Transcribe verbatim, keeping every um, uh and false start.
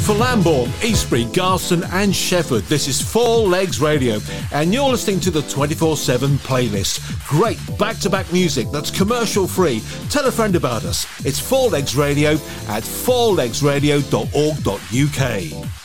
for Lambourne, Eastbury, Garston and Shefford. This is Four Legs Radio and you're listening to the twenty-four seven playlist. Great back-to-back music that's commercial free. Tell a friend about us. It's Four Legs Radio at four legs radio dot org dot uk.